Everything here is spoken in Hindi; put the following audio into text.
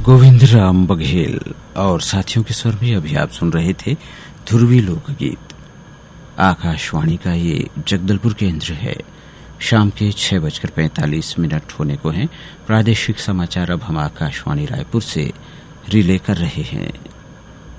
गोविंद राम बघेल और साथियों के स्वर में अभी आप सुन रहे थे ध्रुवी लोकगीत। आकाशवाणी का ये जगदलपुर केंद्र है। शाम के 6:45 होने को हैं। प्रादेशिक समाचार अब हम आकाशवाणी रायपुर से रिले कर रहे हैं।